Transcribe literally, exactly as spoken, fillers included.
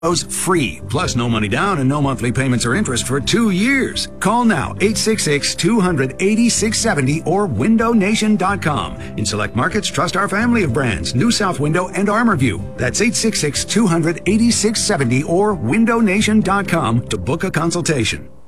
free, plus no money down and no monthly payments or interest for two years. Call now, eight six six, two hundred, eighty-six seventy or window nation dot com. In select markets, trust our family of brands, New South Window and ArmorView. That's eight six six, two hundred, eighty-six seventy or window nation dot com to book a consultation.